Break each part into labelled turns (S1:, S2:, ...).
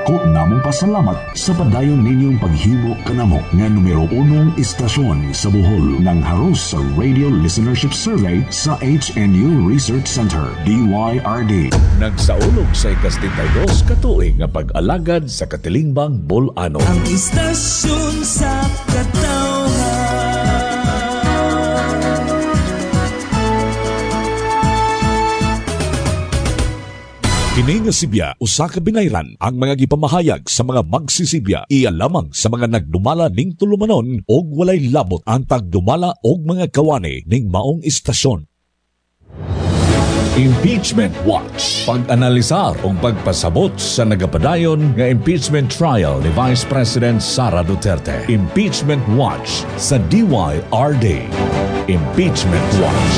S1: Dako namong pasalamat sa padayon ninyong paghimo kanamo nga numero 1 istasyon sa Bohol ng haros sa Radio Listenership Survey sa HNU Research Center, DYRD.
S2: Nagsaulog sa ika-32 katuig nga pag-alagad sa Katilingbang, Bolano.
S3: Ang istasyon sa katawhan.
S2: Kini nga Sibya, usa ka binayran ang mga gipamahayag sa mga magsisibya iya lamang sa mga nagdumala ning tulumanon og walay labot ang tagdumala og mga kawani ning maong istasyon. Impeachment Watch. Pag-analisar o pagpasabot sa nagapadayon nga impeachment trial ni Vice President Sara Duterte. Impeachment Watch sa DYRD. Impeachment Watch.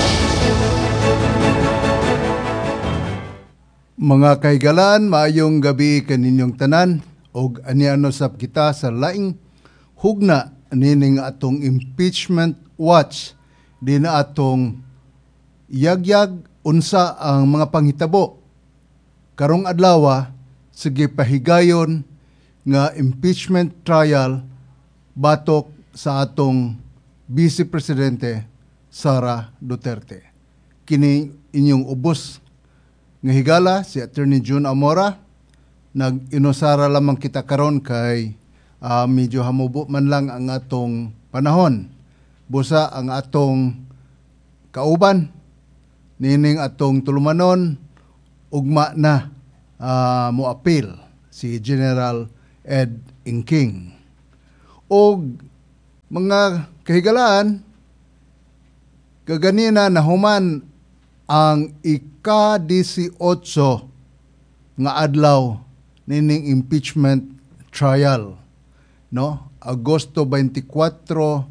S4: Mga kaigalan, maayong gabi kaninyong tanan og aniano sab kita sa laing hugna nining atong impeachment watch di na atong yagyag unsa ang mga panghitabo karong adlaw sige pahigayon nga impeachment trial batok sa atong Vice Presidente Sara Duterte. Kini inyong ubos nga higala si Attorney June Amora. Nag-inusara lamang kita karon kay medyo hamubo man lang ang atong panahon. Busa ang atong kauban nining atong tulumanon ugma na moapil si General Ed Ingking. Og mga kahigalaan kaganina nahuman ang ika-18 nga adlaw nining impeachment trial, no? Agosto 24,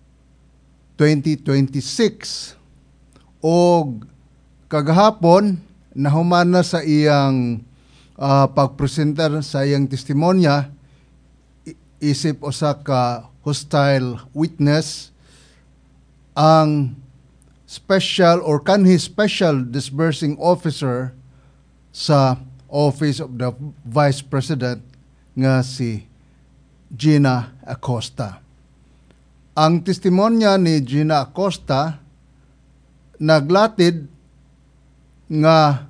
S4: 2026. Og kagahapon nahuman na sa iyang pagpresentar sa iyang testimonya isip usa ka hostile witness ang special or kanhi special disbursing officer sa Office of the Vice President nga si Gina Acosta. Ang testimonya ni Gina Acosta naglatid nga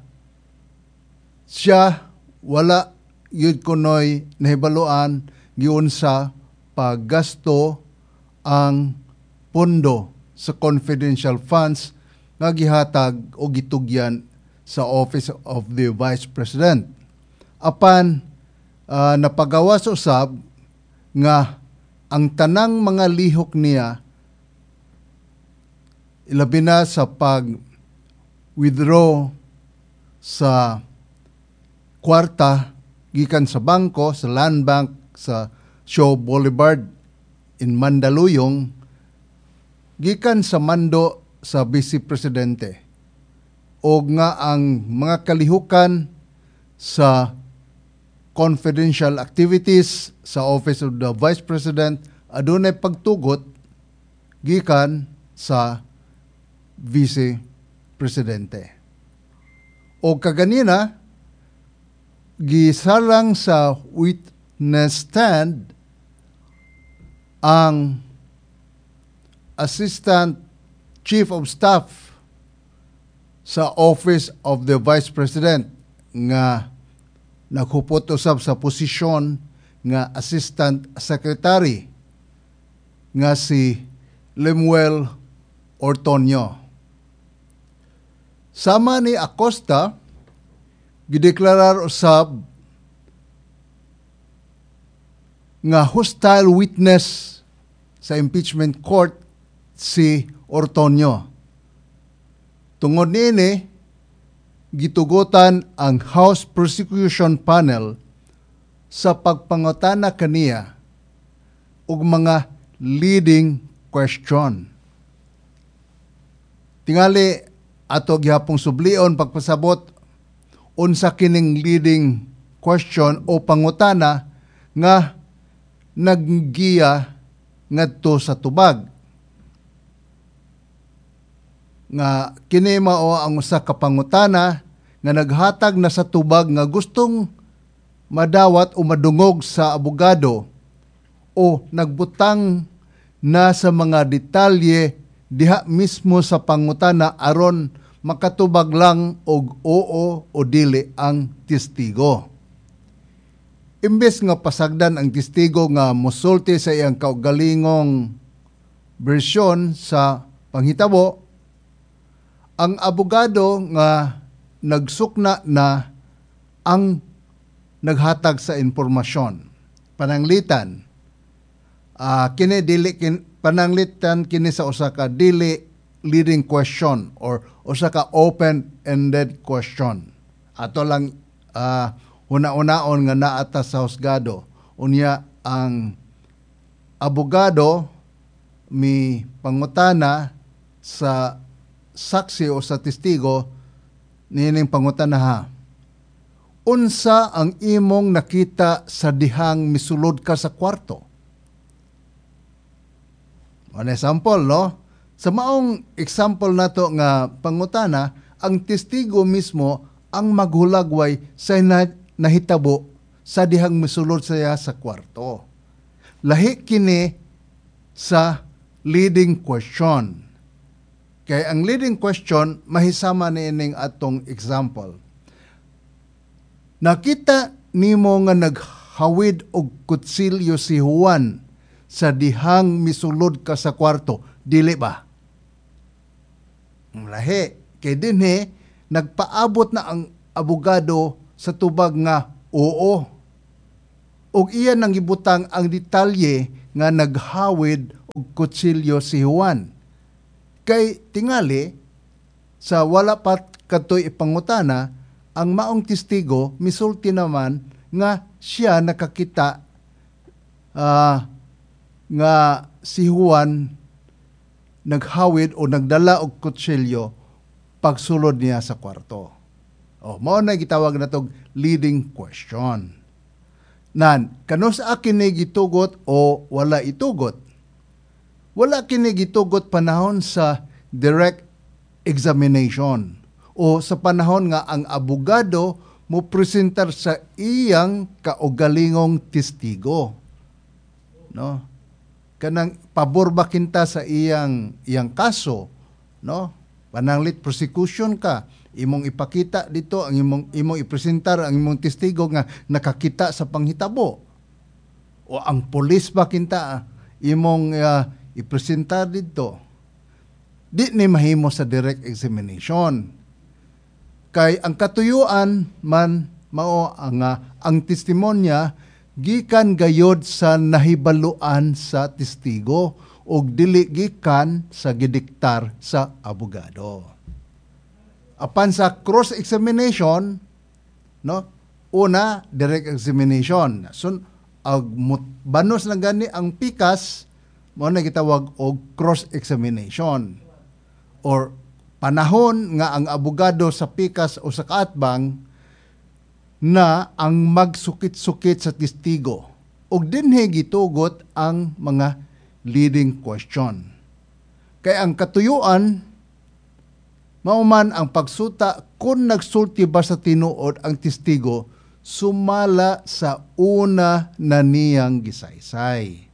S4: siya wala yun kunoy nahibaluan giunsa paggasto ang pondo sa confidential funds nga gihatag o gitugyan sa Office of the Vice President. Apan napagawas usab nga ang tanang mga lihok niya ilabi na sa pag-withdraw sa kwarta gikan sa bangko, sa land bank sa Shaw Boulevard in Mandaluyong gikan sa mando sa Vice Presidente o nga ang mga kalihukan sa confidential activities sa Office of the Vice President adunay pagtugot gikan sa Vice Presidente. O kaganina gisalang sa witness stand ang Assistant Chief of Staff sa Office of the Vice President nga naghupot usab sa posisyon nga Assistant Secretary nga si Lemuel Ortonio. Sama ni Acosta gideklarar usab nga hostile witness sa impeachment court si Ortonio. Tungod niini, gitugutan ang House Prosecution Panel sa pagpangutana kaniya og mga leading question. Tingali ato gihapong sublion pagpasabot unsa kining leading question o pangutana nga naggiya ngadto sa tubag. Nga kini mao ang usa ka pangutana nga naghatag na sa tubag nga gustong madawat o madungog sa abogado o nagbutang na sa mga detalye diha mismo sa pangutana aron makatubag lang og oo o dili ang testigo. Imbes nga pasagdan ang testigo nga mosulti sa iyang kaugalingong bersyon sa panghitabo, ang abogado nga nagsukna na ang naghatag sa impormasyon. Pananglitan, pananglitan kini sa usa ka dili leading question or usa ka open-ended question. Ato lang una-unaon nga naata sa husgado. Unya ang abogado mi pangutana sa saksi o sa testigo nining pangutana ha. Unsa ang imong nakita sa dihang misulod ka sa kwarto? Ano example, no? Sa maong example nato nga pangutana, ang testigo mismo ang maghulagway sa nahitabo sa dihang misulod saya sa kwarto. Lahi kini sa leading question. Kaya ang leading question, mahisama niining atong example. Nakita nimo nga naghawid og kutsilyo si Juan sa dihang misulod ka sa kwarto, dili ba? Lahi, kay dinhi nagpaabot na ang abogado sa tubag nga oo. Og iya nang gibutang ang detalye nga naghawid og kutsilyo si Juan. Kay tingali, sa wala pat katoy ipangutana, ang maong testigo misulti naman nga siya nakakita nga si Juan naghawid o nagdala og kutsilyo pagsulod niya sa kwarto. Mao na gitawag natog leading question. Nan, kano sa kini gitugot o wala itugot? Wala kini gitugot panahon sa direct examination o sa panahon nga ang abogado mo presentar sa iyang kaugalingong testigo. No? Kanang pabor ba kinta sa iyang kaso, no? Pananglit prosecution ka, imong ipakita dito ang imong ipresentar ang imong testigo nga nakakita sa panghitabo. O ang pulis ba kinta imong ipresentar dito. Di ni mahimo sa direct examination. Kay ang katuyuan man mao ang testimonya gikan gayod sa nahibaluan sa testigo ug dili gikan sa gidiktar sa abogado. Apan sa cross examination, no? Una, direct examination. So banos na gani ang pikas, mo na gitawag og cross examination. Or panahon nga ang abogado sa pikas o sa kaatbang na ang magsukit-sukit sa testigo ug dinhi gitugot ang mga leading question. Kay ang katuyuan mao man ang pagsuta kung nagsulti ba sa tinuod ang testigo sumala sa una na niyang gisaysay.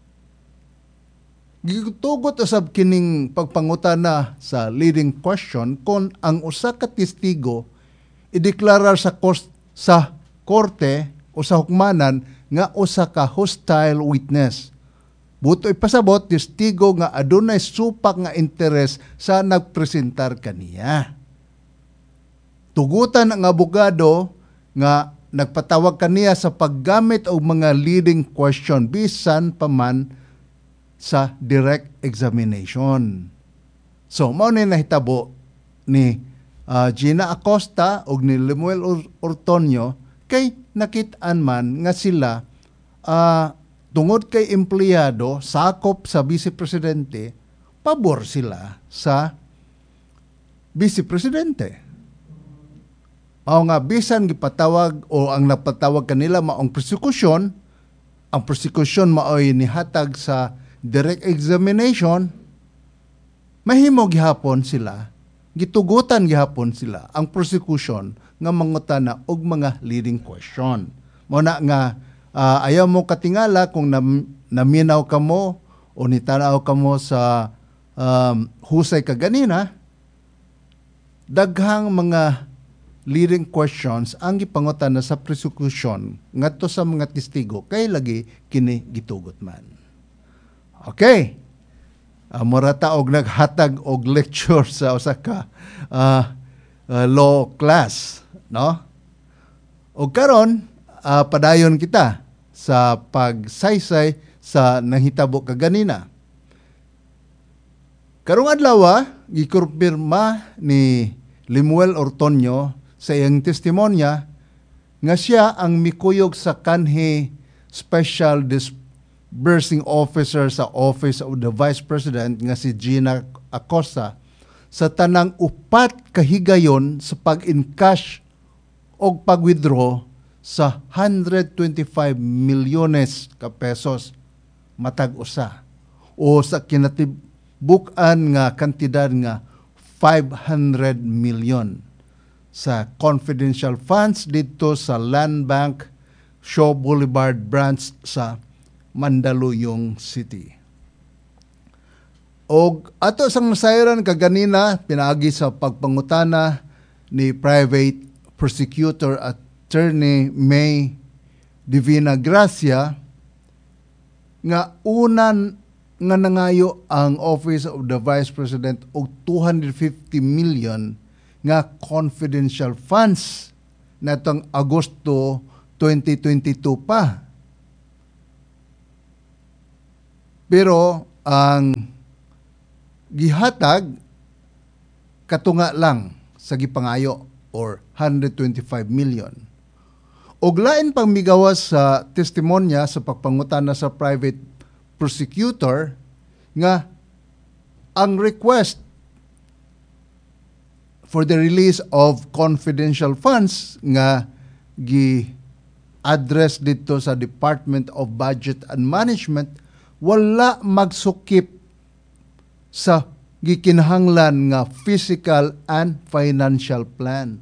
S4: Gitugot usab kining pagpangutana sa leading question kung ang usa ka testigo ideklarar sa korte o sa hukmanan nga usa ka hostile witness. Buto ipasabot testigo nga adunay supak nga interes sa nagpresentar kaniya. Tugutan ang abogado nga nagpatawag kaniya sa paggamit og mga leading question bisan pa man sa direct examination. So, mao ni nahitabo ni Gina Acosta ug ni Lemuel Ortonio kay nakit-an man nga sila tungod kay empleyado sakop sa Vice Presidente, pabor sila sa Vice Presidente. Mao nga bisan gipatawag o ang napatawag kanila maong prosecution, ang prosecution maoy nihatag sa direct examination, mahimo gihapon sila, gitugutan gihapon sila ang prosecution nga mangutana og mga leading question. Mo na nga ayaw mo katingala kung naminaw ka mo o nitanaw ka mo sa husay ka ganina, daghang mga leading questions ang gipangutan na sa prosecution ngadto sa mga testigo kay lagi kini gitugot man. Okay. Murata og naghatag og lecture sa usa ka law class, no? Og karon padayon kita sa pagsaysay sa nahitabo kaganina. Karong adlaw gikumpirma ni Lemuel Ortonio sa iyang testimonya nga siya ang mikuyog sa kanhi Special Disbursing Officer sa Office of the Vice President nga si Gina Acosta sa tanang upat kahigayon sa pag-encash o pag-withdraw sa 125 milyones ka pesos matag usa o sa kinatibuk-an nga kantidad nga 500 million sa confidential funds dito sa Land Bank Shaw Boulevard branch sa Mandaluyong City. Og ato sang nasayran kaganina pinaagi sa pagpangutana ni Private Prosecutor Attorney May Divina Gracia nga unan nga nangayo ang Office of the Vice President og 250 million nga confidential funds natong Agosto 2022 pa. Pero ang gihatag katunga lang sa gipangayo or 125 million. Og lain pang migawas sa testimonya sa pagpangutana sa private prosecutor nga ang request for the release of confidential funds nga gi-address dito sa Department of Budget and Management wala magsukip sa gikinahanglan nga physical and financial plan.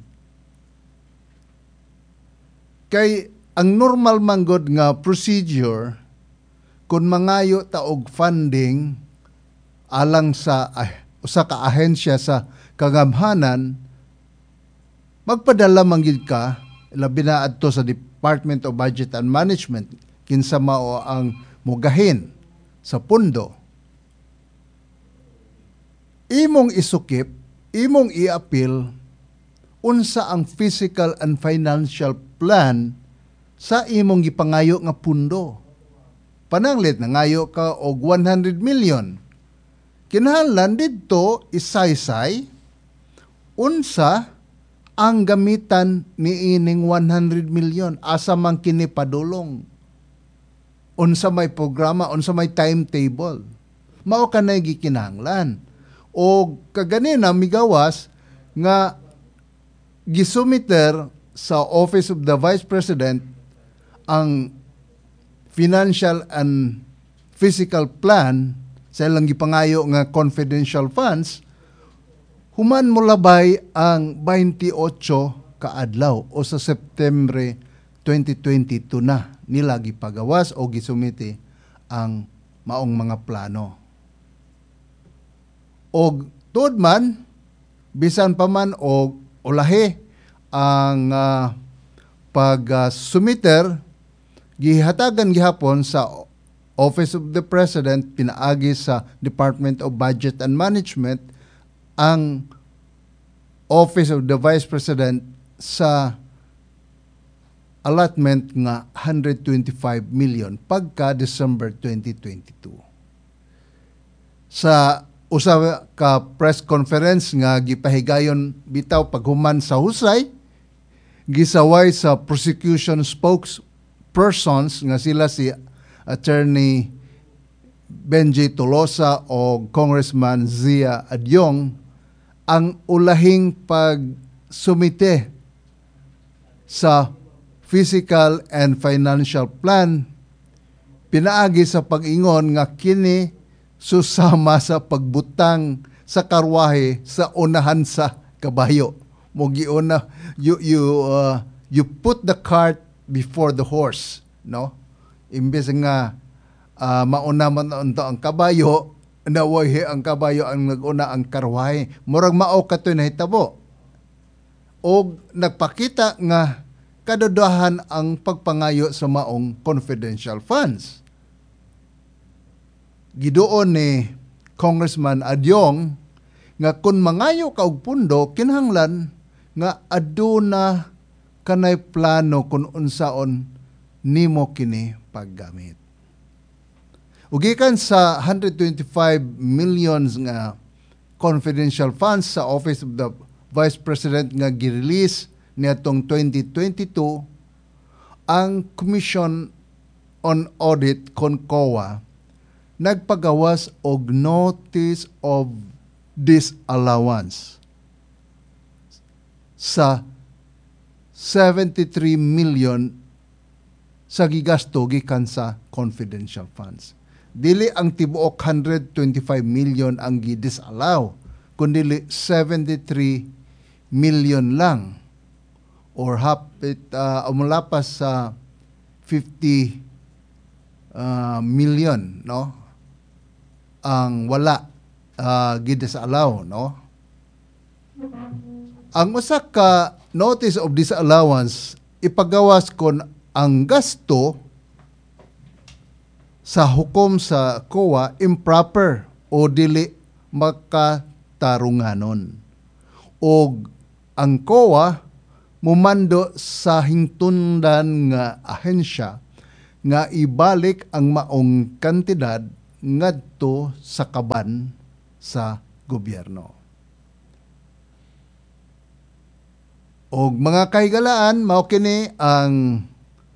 S4: Kay ang normal manggod nga procedure kung mangayo ta og funding alang sa usa ka ahensya sa kagamhanan, magpadala manggid ka labi na adto sa Department of Budget and Management kinsa mao ang mugahin sa pundo. Imong isukip, imong i-appeal unsa ang physical and financial plan sa imong gipangayo nga pundo. Pananglit na ngayo ka og 100 million. Kinahanglan didto isaysay unsa ang gamitan ni ining 100 million asa man kini padulong. Unsa may programa, unsa may timetable. Mao kanay gikinahanglan. O kaganina migawas nga gisumiter sa Office of the Vice President ang financial and physical plan sa ilang gipangayo nga confidential funds, human mo labay ang 28 kaadlaw o sa September 2022 na nila gipagawas o gisumiti ang maong mga plano. Og tuod man, bisan pa man og ulahi ang pag-sumiter, gihatagan gihapon sa Office of the President, pinaagi sa Department of Budget and Management, ang Office of the Vice President sa allotment nga 125 million pagka December 2022. Sa usa ka press conference nga gipahigayon bitaw paghuman sa husay, gisaway sa prosecution spokespersons nga sila si Attorney Benji Tolosa o Congressman Zia Adyong ang ulahing pagsumite sa physical and financial plan, pinaagi sa pag-ingon nga kini susama sa pagbutang sa karwahe sa unahan sa kabayo. Mogiuna you put the cart before the horse, no? Imbes nga mauna man unto ang kabayo, nawayhi ang kabayo ang naguna ang karwahe. Murag mao katoy nahitabo. O nagpakita nga kadudahan ang pagpangayo sa maong confidential funds. Gidoon ni Congressman Adyong nga kung mangayo ka og pundo, kinahanglan nga aduna kanay plano kung unsaon nimo kini paggamit. Ugikan sa 125 millions nga confidential funds sa Office of the Vice President nga gi-release niadtong 2022, ang Commission on Audit CONCOA nagpagawas og notice of disallowance sa 73 million sa gigasto gikan sa confidential funds. Dili ang tibuok 125 million ang gi-disallow, kundi 73 million lang, or hapit umulapas sa 50 million, no? Ang wala gi-disallow, no? Ang usa ka notice of disallowance ipagawas kon ang gasto sa hukom sa COA improper o dili makatarunganon. O ang COA mumando sa hingtundan nga ahensya nga ibalik ang maong kantidad ngadto sa kaban sa gobyerno. Og mga kahigalaan, mao kini ang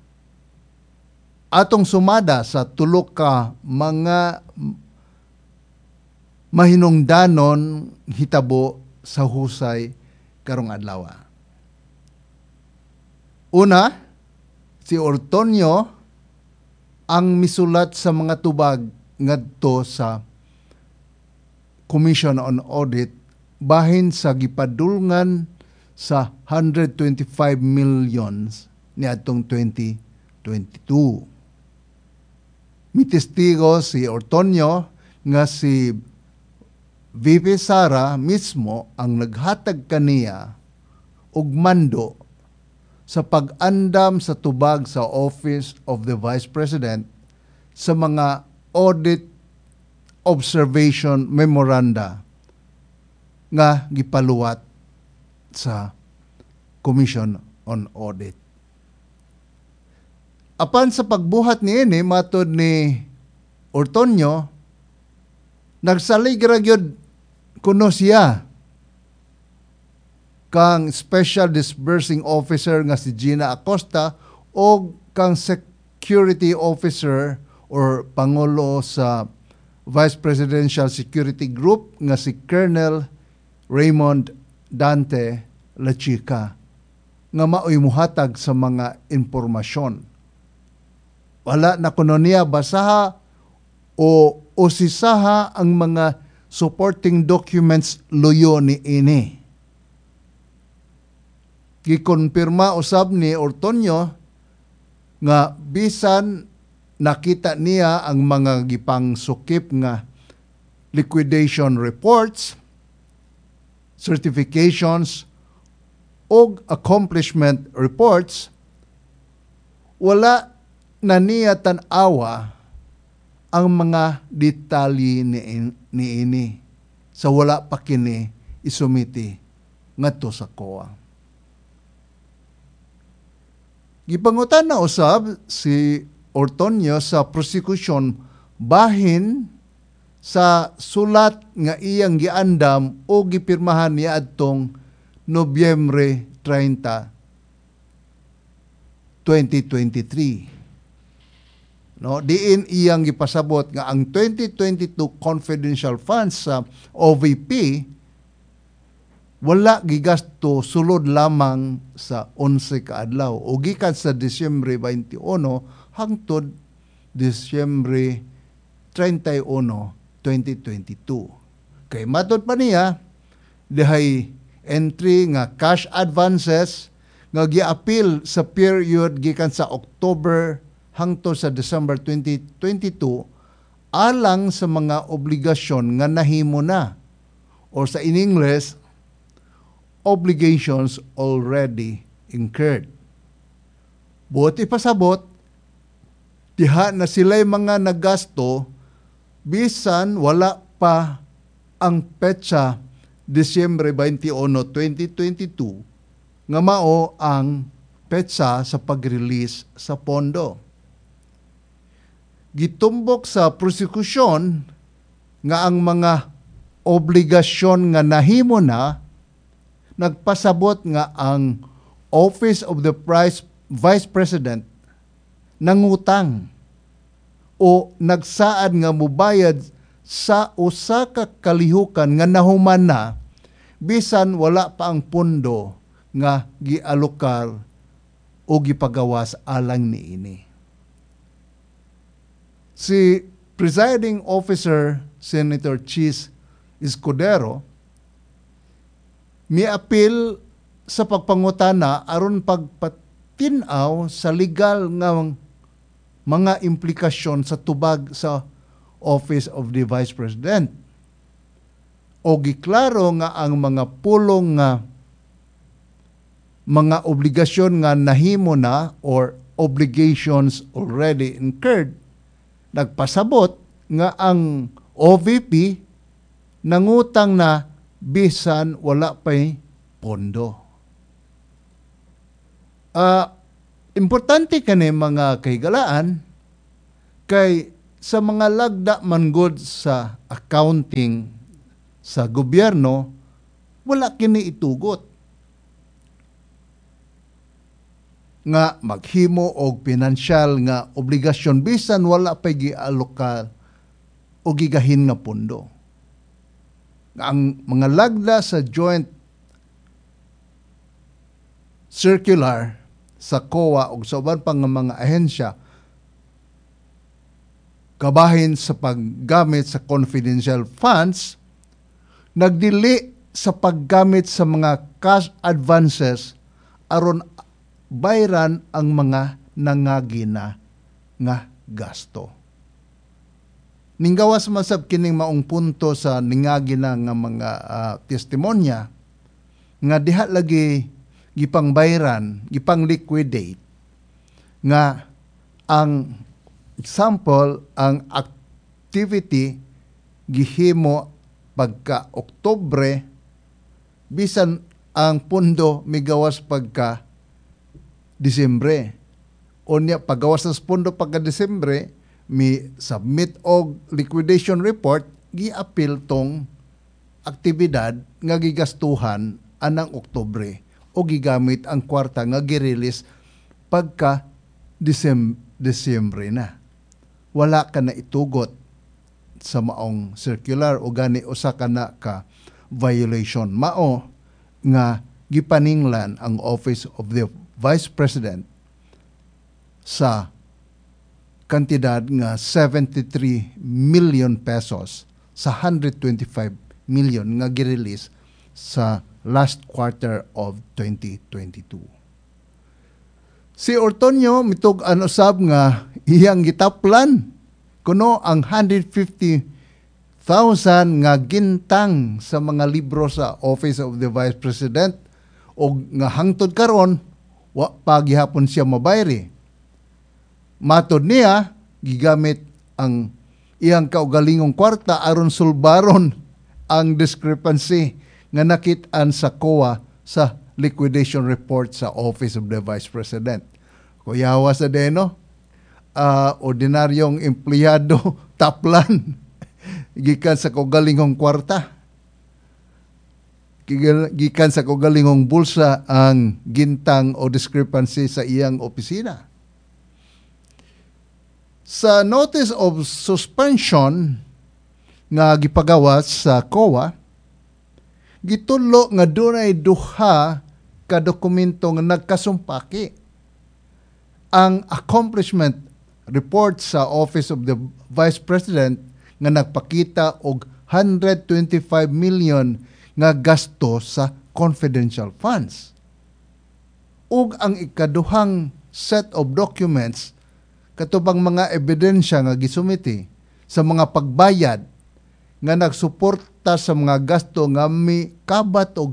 S4: atong sumada sa tulo ka mga mahinungdanon hitabo sa husay karong adlaw. Una, si Ortonio ang misulat sa mga tubag ngadto sa Commission on Audit bahin sa gipadulngan sa 125 millions niadtong 2022. Mitestigo si Ortonio nga si VP Sara mismo ang naghatag kaniya og mando sa pag-andam sa tubag sa Office of the Vice President sa mga audit observation memoranda nga gipaluwat sa Commission on Audit. Apan sa pagbuhat niini matod ni Ortonio, nagsaligra gyud kuno siya kang Special Disbursing Officer nga si Gina Acosta o kang Security Officer or Pangulo sa Vice Presidential Security Group nga si Colonel Raymond Dante Lachica nga maoy muhatag sa mga impormasyon. Wala na kuno niya basaha o usisaha ang mga supporting documents luyo ni ini. Gikonpirma usab ni Ortonio nga bisan nakita niya ang mga gipang sukip nga liquidation reports, certifications, o accomplishment reports, wala na niya tan-awa ang mga detalye ni ini sa wala pa kini isumiti ngadto sa COA. Gipangutan na usab si Ortonio sa prosecution bahin sa sulat nga iyang giandam o gipirmahan niya adtong Nobyembre 30, 2023. No, diin iyang gipasabot nga ang 2022 confidential funds sa OVP wala gigasto sulod lamang sa 11 ka adlaw o gikan sa Disyembre 21 hangtod Disyembre 31, 2022. Kay matod pa niya, dihay entry nga cash advances nga giapil sa period gikan sa October hangtod sa December 2022 alang sa mga obligasyon nga nahimo na, or sa in English, obligations already incurred. Buti pasabot, diha na sila'y mga naggasto bisan wala pa ang petsa Disyembre 21, 2022 nga mao ang petsa sa pag-release sa pondo. Gitumbok sa prosekusyon nga ang mga obligasyon nga nahimo na, nagpasabot nga ang Office of the Vice President nangutang o nagsaad nga mubayad sa usa ka kalihukan nga nahuman na bisan wala pa ang pondo nga gialokar o gipagawas alang niini. Si Presiding Officer Senator Chis Escudero miapil sa pagpangutana aron pagpatinaw sa legal nga mga implikasyon sa tubag sa Office of the Vice President. O giklaro nga ang mga pulong nga mga obligasyon nga nahimo na or obligations already incurred, nagpasabot nga ang OVP nangutang na bisan wala pa'y pondo. Importante kani mga kahigalaan kay sa mga lagda man gud sa accounting sa gobyerno, wala kini itugot nga maghimo og pinansyal nga obligasyon bisan wala pay gialokar o gigahin nga pondo. Ang mga lagda sa joint circular sa COA o sa uban pang mga ahensya kabahin sa paggamit sa confidential funds, nagdili sa paggamit sa mga cash advances aron bayran ang mga nangagina nga gasto. Ninggawas masab kining maong punto sa ningagina nga mga testimonya nga diha lagi gipang bayran, gipang liquidate nga ang example, ang activity gihimo pagka Oktubre bisan ang pundo migawas pagka Disyembre. Unya pagawas sa pondo pagka Disyembre, mi submit og liquidation report, gi-appeal tong aktibidad nga gigastuhan anang Oktubre o gigamit ang kwarta nga gi-release pagka Disyembre na. Wala ka na itugot sa maong circular o gani usa ka na ka violation. Mao nga gipaninglan ang Office of the Vice President sa kantidad nga 73 million pesos sa 125 million nga girelease sa last quarter of 2022. Si Ortonio mitug-an usab nga iyang gitaplan kuno ang 150,000 nga gintang sa mga libro sa Office of the Vice President o nga hangtod karon wa pa gihapon siya mabayri. Matod niya gigamit ang iyang kaugalingong kwarta aron sulbaron ang discrepancy nga nakit-an sa COA sa liquidation report sa Office of the Vice President. Kuyawa sa deno, ordinaryong empleyado taplan gikan sa kaugalingong kwarta. Gikan sa kaugalingong bulsa ang gintang o discrepancy sa iyang opisina. Sa notice of suspension nga gipagawas sa COA, gitulo nga dunay duha ka dokumento nga nagkasumpaki. Ang accomplishment report sa Office of the Vice President nga nagpakita og 125 million nga gasto sa confidential funds. ug ang ikaduhang set of documents katubang mga ebidensya nga gisumiti sa mga pagbayad nga nagsuporta sa mga gasto nga mi kabat og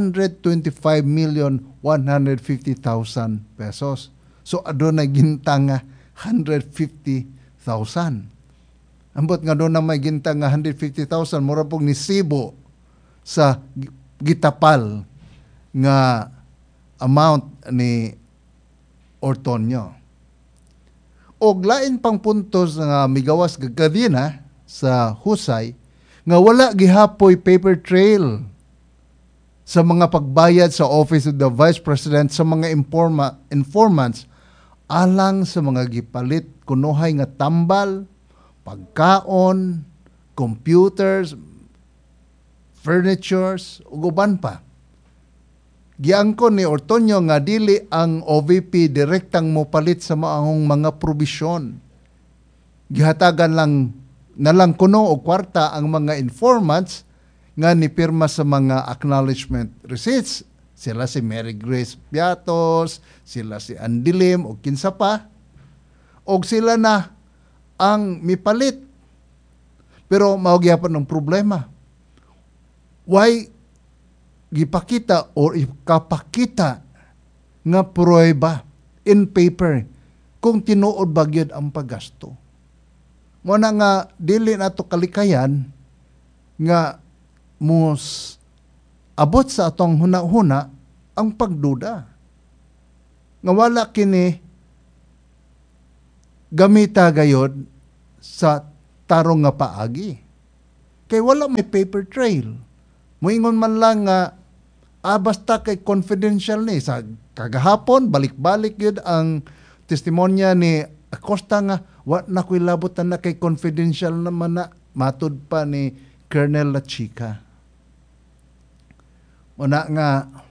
S4: 125,150,000 pesos. So adunay gintang nga 150,000. Ambot nga doon na may gintang nga 150,000 mura pong nisibo sa gitapal nga amount ni Ortonio. Og lain pang puntos nga migawas gagkadina sa husay nga wala gihapoy paper trail sa mga pagbayad sa Office of the Vice President sa mga informants alang sa mga gipalit kunuhay nga tambal, pagkaon, computers, furnitures, ug uban pa. Giangkon ni Ortonio nga dili ang OVP direktang mopalit sa maahong mga probisyon. Gihatagan nalang kuno o kwarta ang mga informants nga nipirma sa mga acknowledgement receipts. Sila si Mary Grace Piatos, sila si Andilim o kinsa pa. O sila na ang mipalit. Pero maugyapon ng problema. Why gipakita o ikapakita nga pruweba in paper kung tinuod ba gyud ang paggasto? Muna nga dili nato kalikayan nga mus abot sa atong huna-huna ang pagduda. Nga wala kini gamita gayod sa tarong nga paagi. Kay wala may paper trail. Moingon man lang nga basta kay confidential ni sa kagahapon balik-balik yun ang testimonya ni Acosta nga wa na ko'y labotan na kay confidential naman na matud pa ni Colonel La Chica. Una nga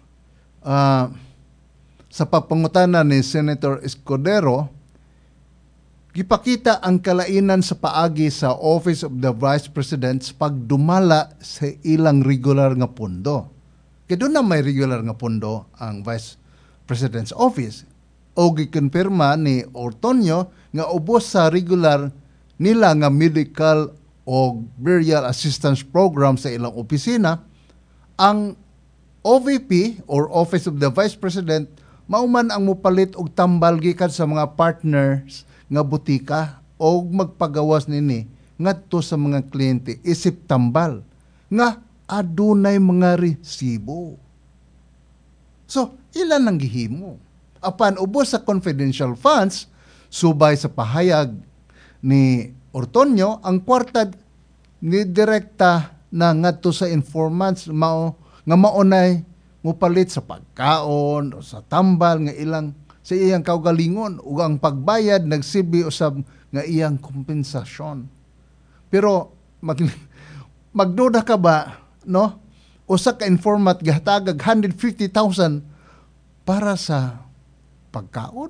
S4: sa pagpangutana ni Senator Escudero, gipakita ang kalainan sa paagi sa Office of the Vice President pagdumala sa ilang regular nga pondo. Kaya doon na may regular nga pondo ang Vice President's Office. O gikonfirma ni Ortonio nga ubos sa regular nila nga medical o burial assistance program sa ilang opisina, ang OVP or Office of the Vice President mauman ang mupalit og tambal gikan sa mga partners nga butika o magpagawas nini ngadto sa mga kliyente isip tambal nga adunay mga resibo. So, ilan ang gihimo? Apan ubos sa confidential funds, subay sa pahayag ni Ortonio, ang kwarta ni direkta na ngadto sa informants nga maunay mupalit sa pagkaon o sa tambal nga ilang sa iyang kaugalingon ug ang pagbayad nagsibi usab nga iyang kompensasyon. Pero magduda ka ba, no? Usa ka informant gihatagag 150,000 para sa pagkaon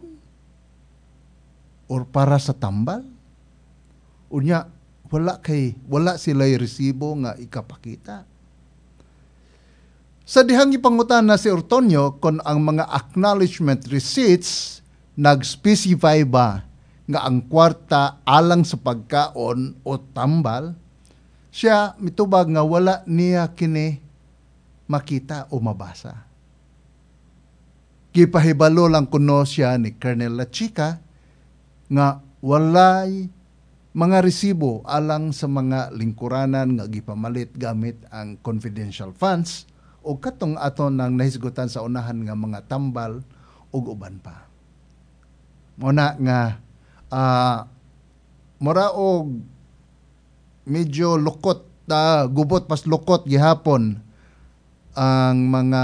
S4: or para sa tambal? Unya wala sila'y resibo nga ikapakita. Sa dihang ipangutan na si Ortonio kung ang mga acknowledgement receipts nag-specify ba nga ang kwarta alang sa pagkaon o tambal, siya mitubag nga wala niya kini makita o mabasa. Gipahibalo lang kuno siya ni Colonel La Chica nga walay mga resibo alang sa mga lingkuranan nga gipamalit gamit ang confidential funds o katong aton nang nahisgutan sa unahan nga mga tambal ug uban pa. Muna nga mura og medyo lukot gubot pas lukot gihapon ang mga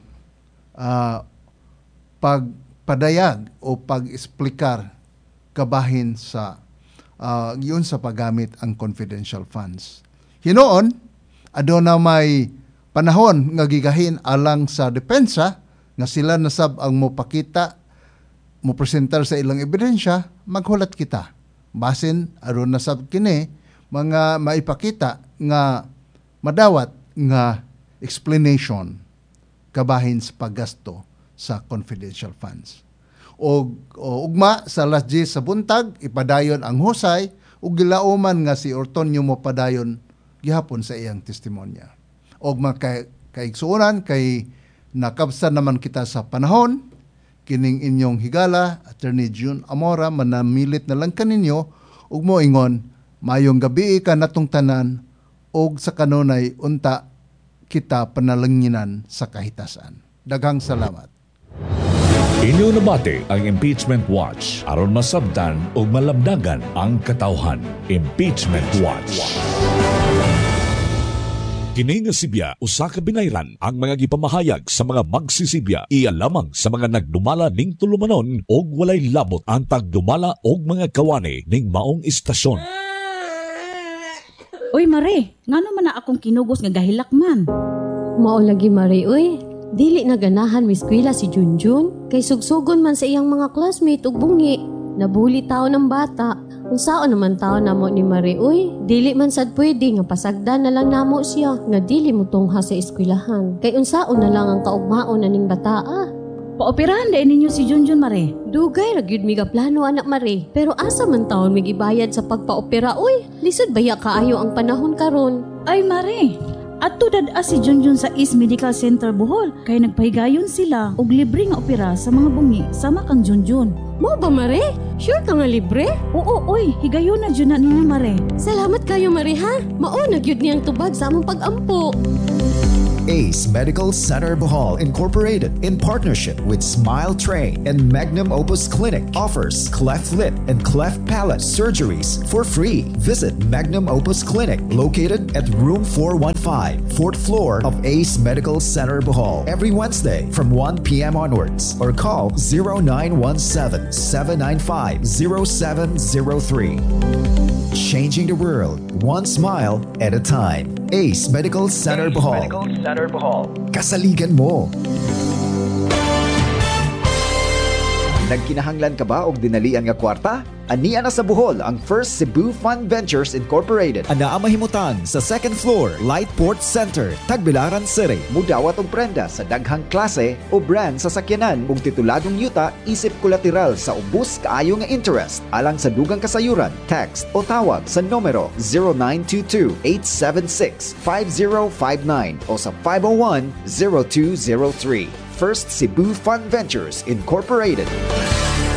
S4: pagpadayag o pag-esplikar kabahin sa yun sa paggamit ang confidential funds. Hinoon, aduna may panahon nga gigahin alang sa depensa nga sila nasab ang mopakita, mopresentar sa ilang ebidensya, maghulat kita. Basin aron nasab kini mga maipakita nga madawat nga explanation kabahin sa paggasto sa confidential funds. O ugma sa alas 10 sa buntag, ipadayon ang husay ug gilauman nga si Ortonio mopadayon gihapon sa iyang testimonya. Og kaigsuonan kay nakabsan naman kita sa panahon, kining inyong higala, Attorney June Amora, manamilit na lang kaninyo, ug moingon, mayong gabi ka natong tanan, og sa kanunay unta kita panalanginan sa kahitasan. Daghang salamat.
S2: Inyo nabati ang Impeachment Watch aron masabtan o malabdagan ang katawhan. Impeachment Watch. Kini nga sibya usa ka binayran ang mga gipamahayag sa mga magsisibya iya lamang sa mga nagdumala ning tulumanon og walay labot ang tagdumala og mga kawani ning maong istasyon.
S5: Uy, Mare, ngano man na akong kinugos nga gahilak man?
S6: Mao lagi, Mare, uy. Dili na ganahan mi eskwela si Junjun. Kay sugsugon man sa iyang mga classmate ug bungi. Nabuli tao ng bata. Unsaon naman tao namo ni Mare, uy. Dili man sad pwede nga pasagdan na lang namo siya nga dili mo tungha sa eskwelahan. Kay unsaon na lang ang kaugmaon na ning bataa.
S5: Paoperahan din ninyo si Junjun, Mare.
S6: Dugay ra gyud mi plano, anak Mare. Pero asa man taon mi gibayad sa pagpaopera, uy. Lisod baya kaayo ang panahon karon.
S5: Ay, Mare, adto dad si Junjun sa East Medical Center Bohol kay nagpahigayon sila og libre nga opera sa mga bungi sama kang Junjun.
S6: Mo ba, Mare? Sure ka nga libre?
S5: Oo, oy, higayon na dyan na ninyo, Mare.
S6: Salamat kayo, Mare, ha? Mao na gyud niyang tubag sa among pag-ampo.
S7: Ace Medical Center Bohol Incorporated, in partnership with Smile Train and Magnum Opus Clinic, offers cleft lip and cleft palate surgeries for free. Visit Magnum Opus Clinic, located at room 415, 4th floor of Ace Medical Center Bohol, every Wednesday from 1 p.m. onwards, or call 0917-795-0703. Changing the world, one smile at a time. Ace Medical Center Bohol. Kasaligan mo. Nagkinahanglan ka ba og dinalian nga kwarta? Ania na sa Bohol ang First Cebu Fund Ventures Incorporated. Anaa mahimutan sa 2nd floor, Lightport Center, Tagbilaran City. Mudawat og prenda sa daghang klase o brand sa sakyanan ug tituladong yuta isip kolateral sa ubos kaayo nga interest. Alang sa dugang kasayuran, text o tawag sa numero 0922-876-5059 o sa 501-0203. First Cebu Fund Ventures Incorporated.